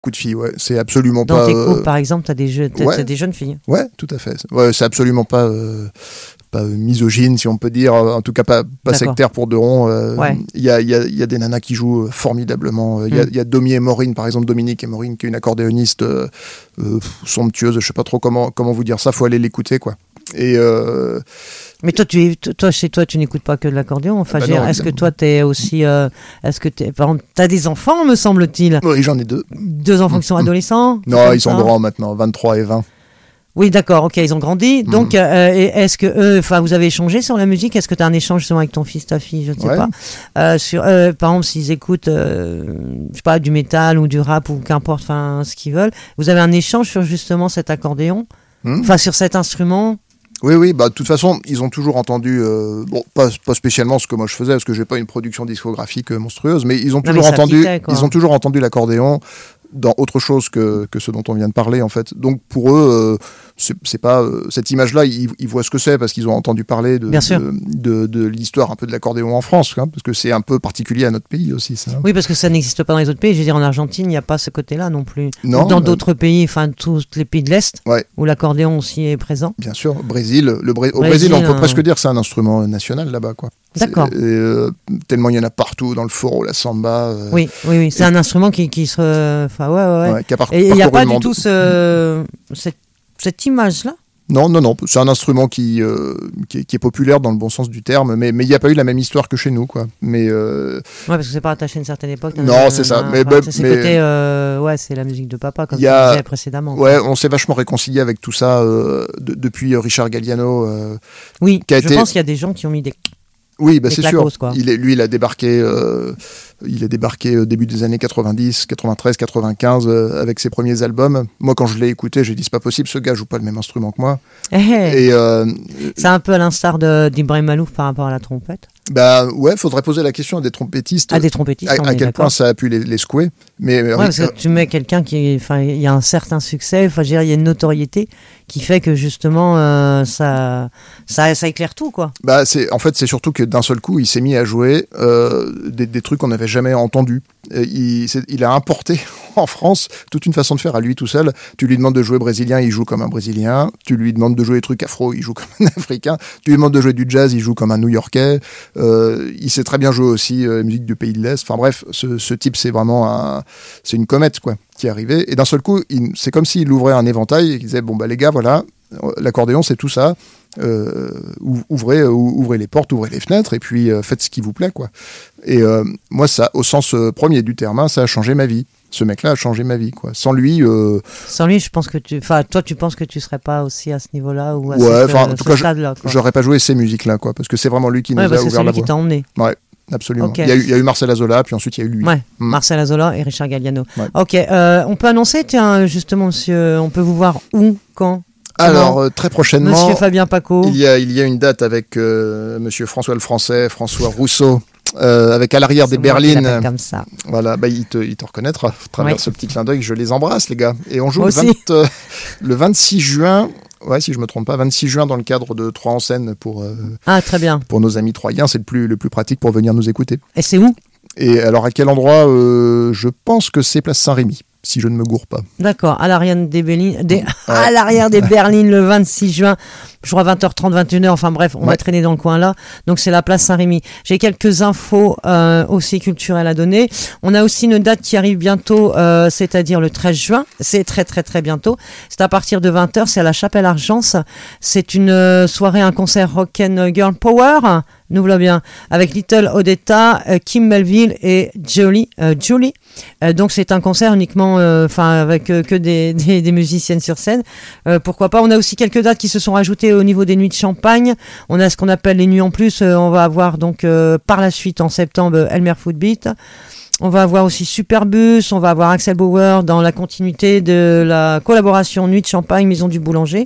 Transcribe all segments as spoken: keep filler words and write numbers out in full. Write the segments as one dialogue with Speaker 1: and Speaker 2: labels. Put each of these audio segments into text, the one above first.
Speaker 1: Beaucoup de filles, ouais. C'est absolument
Speaker 2: Dans
Speaker 1: pas.
Speaker 2: tes cours,
Speaker 1: euh,
Speaker 2: par exemple, t'as des, jeux, t'as,
Speaker 1: ouais.
Speaker 2: t'as des jeunes filles.
Speaker 1: Ouais, tout à fait. Ouais, c'est absolument pas. Euh... pas misogyne, si on peut dire, en tout cas pas, pas sectaire pour de rond. Il euh,
Speaker 2: ouais.
Speaker 1: y, a, y, a, y a des nanas qui jouent formidablement. Il y, mm. y a Domi et Maureen, par exemple, Dominique et Maureen, qui est une accordéoniste euh, euh, somptueuse, je sais pas trop comment, comment vous dire ça, faut aller l'écouter, quoi. Et euh...
Speaker 2: Mais toi, tu, toi, chez toi, tu n'écoutes pas que de l'accordéon. Enfin, bah non, est-ce que toi, t'es aussi, euh, est-ce que t'es, par exemple, t'as des enfants, me semble-t-il?
Speaker 1: Oui, j'en ai deux.
Speaker 2: Deux enfants mmh. qui sont adolescents?
Speaker 1: Non, ils sont grands maintenant, vingt-trois et vingt.
Speaker 2: Oui, d'accord, ok, ils ont grandi. Donc, mmh. euh, est-ce que eux, enfin, vous avez échangé sur la musique? Est-ce que tu as un échange justement avec ton fils, ta fille, je ne sais ouais. pas. Euh, sur, euh, par exemple, s'ils écoutent, euh, je sais pas, du métal ou du rap ou qu'importe, enfin, ce qu'ils veulent. Vous avez un échange sur justement cet accordéon, enfin, mmh. sur cet instrument.
Speaker 1: Oui, oui, bah de toute façon, ils ont toujours entendu, euh, bon, pas, pas spécialement ce que moi je faisais, parce que j'ai pas une production discographique monstrueuse, mais ils ont toujours non, mais entendu, ils ont toujours entendu l'accordéon dans autre chose que, que ce dont on vient de parler, en fait. Donc, pour eux, euh, c'est, c'est pas, euh, cette image-là, ils, ils voient ce que c'est parce qu'ils ont entendu parler de, de, de, de l'histoire un peu de l'accordéon en France, hein, parce que c'est un peu particulier à notre pays aussi, ça.
Speaker 2: Oui, parce que ça n'existe pas dans les autres pays. Je veux dire, en Argentine, il n'y a pas ce côté-là non plus.
Speaker 1: Non.
Speaker 2: Dans euh... d'autres pays, enfin, tous les pays de l'Est,
Speaker 1: ouais.
Speaker 2: où l'accordéon aussi est présent.
Speaker 1: Bien sûr. Brésil, le Bré... Au Brésil, Brésil on peut euh... presque dire que c'est un instrument national là-bas, quoi.
Speaker 2: D'accord.
Speaker 1: Et, euh, tellement il y en a partout, dans le foro, la samba. Euh,
Speaker 2: oui, oui, oui. C'est et... un instrument qui, qui se. Enfin, ouais, ouais. ouais.
Speaker 1: ouais par...
Speaker 2: Et il n'y a pas du tout ce... cette, cette image-là?
Speaker 1: Non, non, non. C'est un instrument qui, euh, qui, est, qui est populaire dans le bon sens du terme, mais il n'y a pas eu la même histoire que chez nous, quoi. Mais. Euh...
Speaker 2: Ouais, parce que c'est pas attaché à une certaine époque.
Speaker 1: Non,
Speaker 2: un,
Speaker 1: c'est ça.
Speaker 2: Un,
Speaker 1: mais,
Speaker 2: enfin,
Speaker 1: bah,
Speaker 2: c'est
Speaker 1: mais...
Speaker 2: côté, euh, ouais, c'est la musique de papa, comme tu
Speaker 1: a...
Speaker 2: disais précédemment.
Speaker 1: Ouais, on s'est vachement réconcilié avec tout ça euh, de, depuis Richard Galliano. Euh,
Speaker 2: oui,
Speaker 1: qui a
Speaker 2: je
Speaker 1: été...
Speaker 2: pense qu'il y a des gens qui ont mis des.
Speaker 1: Oui, bah, c'est sûr.
Speaker 2: Quoi.
Speaker 1: Il est, lui, il a débarqué, euh, il a débarqué au début des années quatre-vingt-dix, quatre-vingt-treize, quatre-vingt-quinze euh, avec ses premiers albums. Moi, quand je l'ai écouté, j'ai dit c'est pas possible, ce gars joue pas le même instrument que moi.
Speaker 2: Hey.
Speaker 1: Et euh,
Speaker 2: c'est un peu à l'instar de, d'Ibrahim Malouf par rapport à la trompette.
Speaker 1: Bah ouais, faudrait poser la question à des trompettistes.
Speaker 2: À des trompettistes.
Speaker 1: À, à quel
Speaker 2: d'accord.
Speaker 1: point ça a pu les, les secouer. Mais
Speaker 2: ouais, parce que tu mets quelqu'un qui, enfin, il y a un certain succès. Enfin, je veux dire, il y a une notoriété qui fait que justement, euh, ça, ça, ça éclaire tout, quoi.
Speaker 1: Bah c'est, en fait, c'est surtout que d'un seul coup, il s'est mis à jouer euh, des, des trucs qu'on n'avait jamais entendus. Il, il a importé en France toute une façon de faire à lui tout seul. Tu lui demandes de jouer brésilien, il joue comme un brésilien. Tu lui demandes de jouer des trucs afro, il joue comme un africain. Tu lui demandes de jouer du jazz, il joue comme un new-yorkais. Euh, il sait très bien jouer aussi euh, musique du pays de l'Est. Enfin bref, ce, ce type, c'est vraiment un, c'est une comète, quoi, qui est arrivée. Et d'un seul coup, il, c'est comme s'il ouvrait un éventail et qu'il disait bon bah les gars, voilà, l'accordéon c'est tout ça. Euh, ouvrez, ouvrez les portes, ouvrez les fenêtres et puis euh, faites ce qui vous plaît, quoi. Et euh, moi, ça, au sens euh, premier du terme, hein, ça a changé ma vie. Ce mec-là a changé ma vie, quoi. Sans lui, euh...
Speaker 2: sans lui, je pense que tu, enfin, toi, tu penses que tu serais pas aussi à ce niveau-là ou à
Speaker 1: ouais,
Speaker 2: cette,
Speaker 1: en
Speaker 2: euh,
Speaker 1: tout
Speaker 2: ce
Speaker 1: cas,
Speaker 2: stade-là, quoi.
Speaker 1: J'aurais pas joué ces musiques-là, quoi, parce que c'est vraiment lui qui nous
Speaker 2: ouais,
Speaker 1: a ouvert la voie.
Speaker 2: C'est lui qui t'a emmené.
Speaker 1: Ouais. Absolument.
Speaker 2: Okay.
Speaker 1: Il, y a eu, il y a eu Marcel Azola, puis ensuite il y a eu lui.
Speaker 2: Ouais,
Speaker 1: mm.
Speaker 2: Marcel Azola et Richard Galliano.
Speaker 1: Ouais.
Speaker 2: Ok, euh, on peut annoncer, tiens, justement, monsieur, on peut vous voir où, quand?
Speaker 1: Alors, euh, très prochainement,
Speaker 2: Monsieur Fabien Paco.
Speaker 1: Il y a, il y a une date avec euh, Monsieur François le Français, François Rousseau, euh, avec à l'arrière
Speaker 2: c'est
Speaker 1: des berlines.
Speaker 2: Comme ça.
Speaker 1: Voilà, bah, il, te, il te reconnaîtra à travers ouais. ce petit clin d'œil. Je les embrasse, les gars. Et on joue le, vingt, euh, le vingt-six juin. Ouais, si je me trompe pas, vingt-six juin dans le cadre de Troyes en scène pour. Euh,
Speaker 2: ah, très bien.
Speaker 1: Pour nos amis troyens, c'est le plus, le plus pratique pour venir nous écouter.
Speaker 2: Et c'est où?
Speaker 1: Et alors, à quel endroit euh, je pense que c'est place Saint-Rémy, si je ne me gourre pas.
Speaker 2: D'accord, à l'arrière des berlines, des...
Speaker 1: Ouais.
Speaker 2: à l'arrière des berlines le vingt-six juin, je crois vingt heures trente, vingt et une heures, enfin bref, on
Speaker 1: ouais.
Speaker 2: va traîner dans le coin là. Donc c'est la place Saint-Rémy. J'ai quelques infos euh, aussi culturelles à donner. On a aussi une date qui arrive bientôt, euh, c'est-à-dire le treize juin. C'est très très très bientôt. C'est à partir de vingt heures, c'est à la Chapelle Argence. C'est une euh, soirée, un concert rock and girl power. Nous voilà bien, avec Little Odetta, euh, Kim Melville et Jolie, euh, Julie. Euh, donc c'est un concert uniquement, enfin euh, avec euh, que des, des, des musiciennes sur scène. Euh, pourquoi pas. On a aussi quelques dates qui se sont rajoutées au niveau des nuits de Champagne. On a ce qu'on appelle les nuits en plus. Euh, on va avoir donc euh, par la suite en septembre Elmer Footbeat. On va avoir aussi Superbus. On va avoir Axel Bauer dans la continuité de la collaboration Nuit de Champagne, Maison du Boulanger.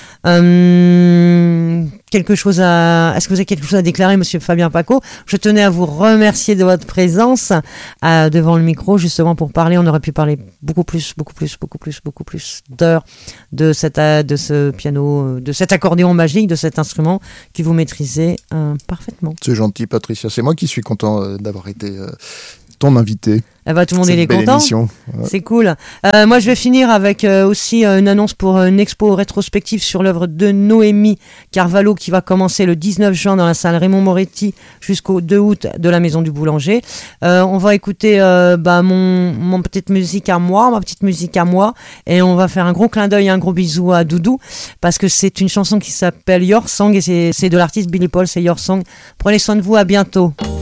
Speaker 2: Euh, quelque chose à... Est-ce que vous avez quelque chose à déclarer, monsieur Fabien Paco? Je tenais à vous remercier de votre présence euh, devant le micro, justement pour parler. On aurait pu parler beaucoup plus, beaucoup plus, beaucoup plus, beaucoup plus d'heures de, cette, de ce piano, de cet accordéon magique, de cet instrument que vous maîtrisez euh, parfaitement.
Speaker 1: C'est gentil, Patricia. C'est moi qui suis content euh, d'avoir été euh, ton invité.
Speaker 2: Eh ben, tout le monde
Speaker 1: Cette
Speaker 2: il est
Speaker 1: belle
Speaker 2: content.
Speaker 1: émission. Ouais.
Speaker 2: C'est cool. Euh, moi, je vais finir avec euh, aussi euh, une annonce pour euh, une expo rétrospective sur l'œuvre de Noémie Carvalho qui va commencer le dix-neuf juin dans la salle Raymond Moretti jusqu'au deux août de la Maison du Boulanger. Euh, on va écouter euh, bah, mon, mon petite musique à moi, ma petite musique à moi, et on va faire un gros clin d'œil, un gros bisou à Doudou parce que c'est une chanson qui s'appelle Your Song et c'est, c'est de l'artiste Billy Paul, c'est Your Song. Prenez soin de vous, à bientôt.